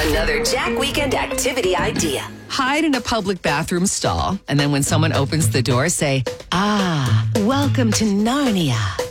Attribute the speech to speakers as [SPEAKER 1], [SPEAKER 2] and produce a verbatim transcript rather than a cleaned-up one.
[SPEAKER 1] Another Jack Weekend activity idea.
[SPEAKER 2] Hide in a public bathroom stall, and then when someone opens the door, say, "Ah, welcome to Narnia."